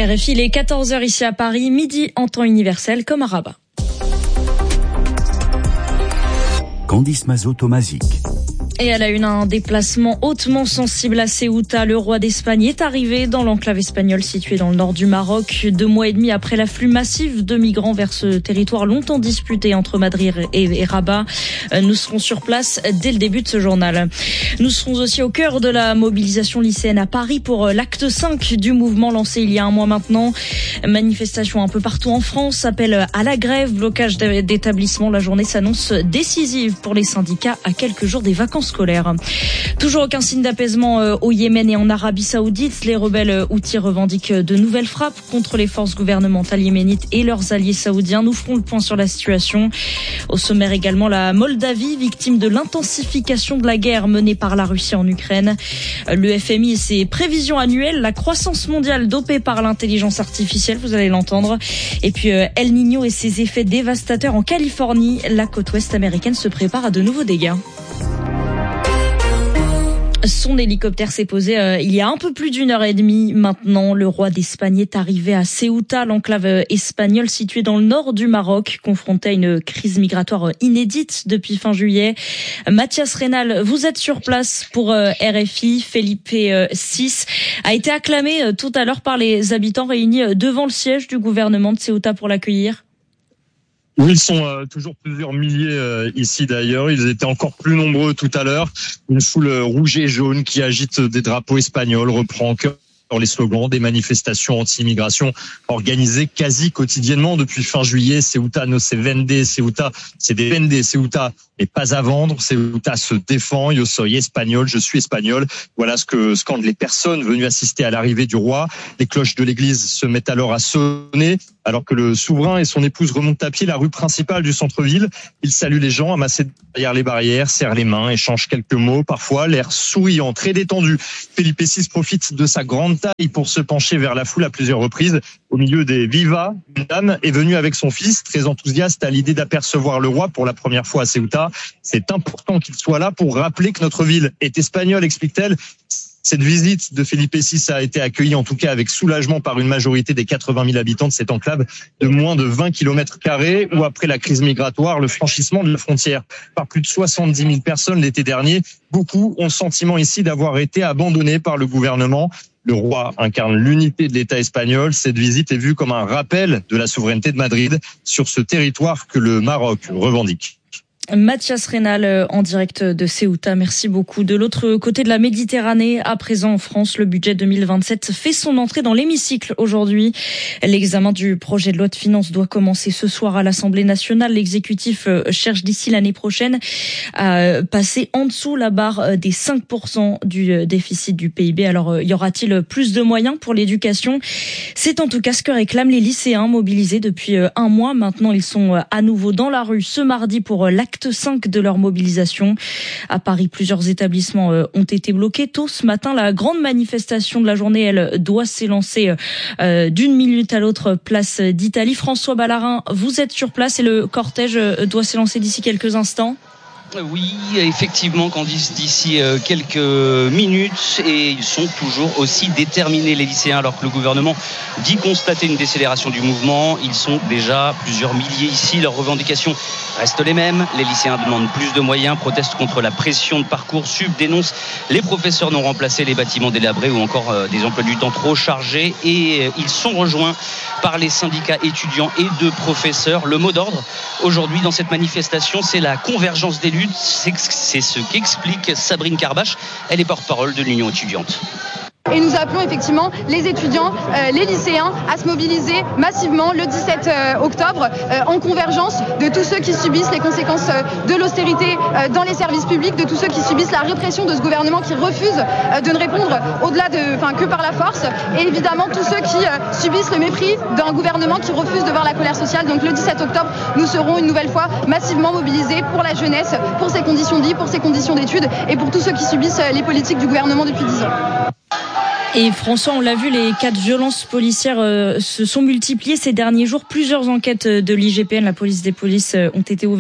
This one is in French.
RFI, il est 14h ici à Paris, midi en temps universel comme à Rabat. Candice Mazot-Tomazic. Et elle a eu un déplacement hautement sensible à Ceuta. Le roi d'Espagne est arrivé dans l'enclave espagnole située dans le nord du Maroc. 2 mois et demi après l'afflux massif de migrants vers ce territoire longtemps disputé entre Madrid et Rabat. Nous serons sur place dès le début de ce journal. Nous serons aussi au cœur de la mobilisation lycéenne à Paris pour l'acte 5 du mouvement lancé il y a un mois maintenant. Manifestation un peu partout en France, appel à la grève, blocage d'établissements. La journée s'annonce décisive pour les syndicats à quelques jours des vacances scolaires. Toujours aucun signe d'apaisement au Yémen et en Arabie Saoudite. Les rebelles houthis revendiquent de nouvelles frappes contre les forces gouvernementales yéménites et leurs alliés saoudiens. Nous ferons le point sur la situation. Au sommaire également, la Moldavie, victime de l'intensification de la guerre menée par la Russie en Ukraine. Le FMI et ses prévisions annuelles, la croissance mondiale dopée par l'intelligence artificielle, vous allez l'entendre. Et puis El Niño et ses effets dévastateurs en Californie. La côte ouest américaine se prépare à de nouveaux dégâts. Son hélicoptère s'est posé il y a un peu plus d'1h30 maintenant. Le roi d'Espagne est arrivé à Ceuta, l'enclave espagnole située dans le nord du Maroc, confrontée à une crise migratoire inédite depuis fin juillet. Mathias Reynal, vous êtes sur place pour RFI. Felipe VI a été acclamé tout à l'heure par les habitants réunis devant le siège du gouvernement de Ceuta pour l'accueillir. Oui, ils sont toujours plusieurs milliers ici d'ailleurs. Ils étaient encore plus nombreux tout à l'heure. Une foule rouge et jaune qui agite des drapeaux espagnols reprend en chœur les slogans des manifestations anti-immigration organisées quasi quotidiennement depuis fin juillet. Ceuta no se vende, Ceuta c'est des vende, Ceuta n'est pas à vendre, Ceuta se défend, yo soy espagnol, je suis espagnol. Voilà ce que scandent les personnes venues assister à l'arrivée du roi. Les cloches de l'église se mettent alors à sonner, alors que le souverain et son épouse remontent à pied la rue principale du centre-ville. Ils saluent les gens amassés derrière les barrières, serrent les mains, échangent quelques mots, parfois l'air souriant, très détendu. Felipe VI profite de sa grande taille pour se pencher vers la foule à plusieurs reprises. Au milieu des vivas, une dame est venue avec son fils, très enthousiaste à l'idée d'apercevoir le roi pour la première fois à Ceuta. C'est important qu'il soit là pour rappeler que notre ville est espagnole, explique-t-elle. Cette visite de Felipe VI a été accueillie en tout cas avec soulagement par une majorité des 80 000 habitants de cette enclave de moins de 20 km², où après la crise migratoire, le franchissement de la frontière par plus de 70 000 personnes l'été dernier, beaucoup ont le sentiment ici d'avoir été abandonnés par le gouvernement. Le roi incarne l'unité de l'État espagnol. Cette visite est vue comme un rappel de la souveraineté de Madrid sur ce territoire que le Maroc revendique. Mathias Reynal en direct de Ceuta, merci beaucoup. De l'autre côté de la Méditerranée, à présent en France, le budget 2027 fait son entrée dans l'hémicycle aujourd'hui. L'examen du projet de loi de finances doit commencer ce soir à l'Assemblée nationale. L'exécutif cherche d'ici l'année prochaine à passer en dessous la barre des 5% du déficit du PIB. Alors, y aura-t-il plus de moyens pour l'éducation ? C'est en tout cas ce que réclament les lycéens mobilisés depuis un mois. Maintenant, ils sont à nouveau dans la rue ce mardi pour l'acte 5 de leur mobilisation. À Paris, plusieurs établissements ont été bloqués. Tôt ce matin, la grande manifestation de la journée, elle doit s'élancer d'une minute à l'autre, place d'Italie. François Ballarin, vous êtes sur place et le cortège doit s'élancer d'ici quelques instants. Oui, effectivement, Candice, d'ici quelques minutes, et ils sont toujours aussi déterminés, les lycéens, alors que le gouvernement dit constater une décélération du mouvement. Ils sont déjà plusieurs milliers ici. Leurs revendications restent les mêmes. Les lycéens demandent plus de moyens, protestent contre la pression de Parcoursup, dénoncent les professeurs non remplacés, les bâtiments délabrés ou encore des emplois du temps trop chargés. Et ils sont rejoints par les syndicats étudiants et de professeurs. Le mot d'ordre aujourd'hui dans cette manifestation, c'est la convergence des luttes. C'est ce qu'explique Sabrine Carbache. Elle est porte-parole de l'Union étudiante. Et nous appelons effectivement les étudiants, les lycéens à se mobiliser massivement le 17 octobre en convergence de tous ceux qui subissent les conséquences de l'austérité dans les services publics, de tous ceux qui subissent la répression de ce gouvernement qui refuse de ne répondre au-delà que par la force, et évidemment tous ceux qui subissent le mépris d'un gouvernement qui refuse de voir la colère sociale. Donc le 17 octobre, nous serons une nouvelle fois massivement mobilisés pour la jeunesse, pour ses conditions de vie, pour ses conditions d'études et pour tous ceux qui subissent les politiques du gouvernement depuis 10 ans. Et François, on l'a vu, les cas de violences policières se sont multipliés ces derniers jours. Plusieurs enquêtes de l'IGPN, la police des polices, ont été ouvertes